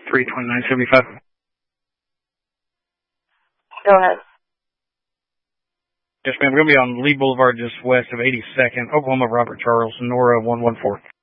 32975. Go ahead. Yes, ma'am. We're going to be on Lee Boulevard just west of 82nd, Oklahoma, Robert Charles, Nora 114.